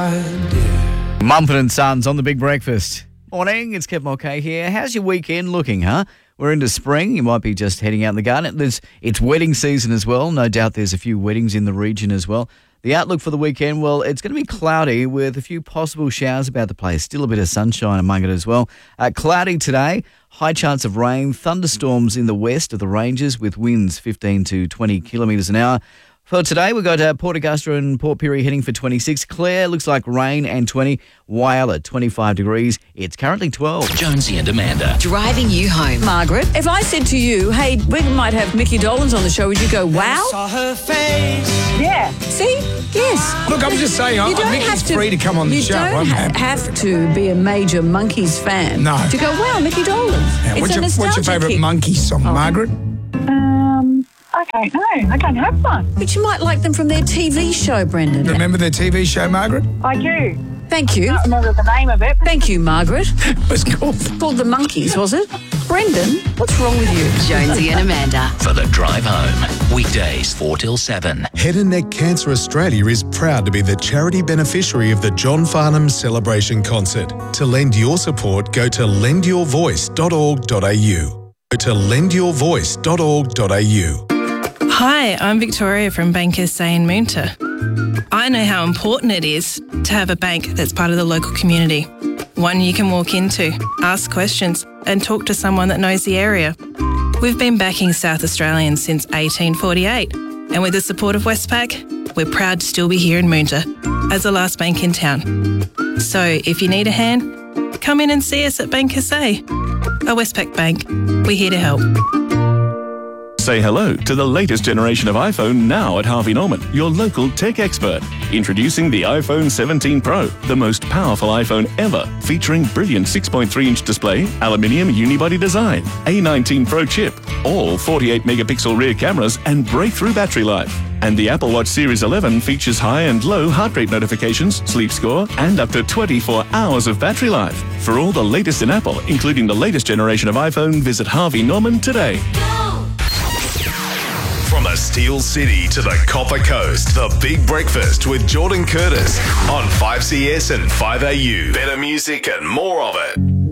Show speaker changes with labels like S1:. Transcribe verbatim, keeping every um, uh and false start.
S1: idea.
S2: Mumford and Sons on The Big Breakfast. Morning, it's Kev Mulcahy here. How's your weekend looking, huh? We're into spring. You might be just heading out in the garden. There's, it's wedding season as well. No doubt there's a few weddings in the region as well. The outlook for the weekend, well, it's going to be cloudy with a few possible showers about the place. Still a bit of sunshine among it as well. Uh, cloudy today, high chance of rain, thunderstorms in the west of the ranges with winds fifteen to twenty kilometres an hour. For today, we've got uh, Port Augusta and Port Pirie heading for twenty-six. Clare looks like rain and twenty. Whyalla, twenty-five degrees. It's currently twelve.
S3: Jonesy and Amanda.
S4: Driving you home.
S5: Margaret, if I said to you, hey, we might have Mickey Dolenz on the show, would you go, wow?
S1: Saw her face.
S5: Yeah. See? Yes.
S6: Look, I'm just saying, I,
S5: You don't
S6: Mickey's
S5: have to,
S6: free to come on the
S5: you
S6: show.
S5: don't
S6: I'm
S5: ha-
S6: happy.
S5: have to be a major Monkeys fan
S6: No.
S5: to go, wow, Mickey Dolenz.
S6: Yeah,
S5: It's
S6: what's,
S5: a
S6: your, what's your
S5: nostalgia
S6: favourite
S5: kick.
S6: Monkey song, Margaret?
S7: Um, I don't know. I don't have one.
S5: But you might like them from their T V show, Brendan.
S6: Remember their T V show, Margaret?
S7: I do.
S5: Thank you.
S7: I don't remember the name of it.
S5: Thank you, Margaret.
S6: It was called.
S5: Called The Monkeys, was it? Brendan, what's wrong with you?
S4: Jonesy and Amanda.
S3: For the drive home. Weekdays four till seven.
S8: Head and Neck Cancer Australia is proud to be the charity beneficiary of the John Farnham Celebration Concert. To lend your support, go to lend your voice dot org dot a u. Go to lend your voice dot org dot a u.
S9: Hi, I'm Victoria from Bank S A in Moonta. I know how important it is to have a bank that's part of the local community. One you can walk into, ask questions, and talk to someone that knows the area. We've been backing South Australians since eighteen forty-eight, and with the support of Westpac, we're proud to still be here in Moonta as the last bank in town. So if you need a hand, come in and see us at Bank S A. A Westpac bank, we're here to help.
S10: Say hello to the latest generation of iPhone now at Harvey Norman, your local tech expert. Introducing the iPhone seventeen Pro, the most powerful iPhone ever, featuring brilliant six point three inch display, aluminium unibody design, A nineteen Pro chip, all forty-eight megapixel rear cameras and breakthrough battery life. And the Apple Watch Series eleven features high and low heart rate notifications, sleep score, and up to twenty-four hours of battery life. For all the latest in Apple, including the latest generation of iPhone, visit Harvey Norman today.
S11: From the Steel City to the Copper Coast, The Big Breakfast with Jordan Curtis on five C S and five A U. Better music and more of it.